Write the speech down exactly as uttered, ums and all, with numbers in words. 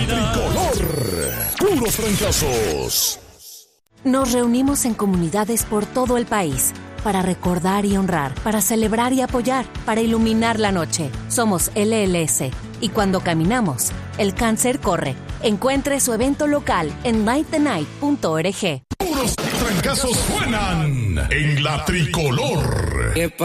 Tricolor. Puros fracasos. Nos reunimos en comunidades por todo el país para recordar y honrar, para celebrar y apoyar, para iluminar la noche. Somos L L S y cuando caminamos, el cáncer corre. Encuentre su evento local en light the night punto org. Puros trancazos suenan en la Tricolor.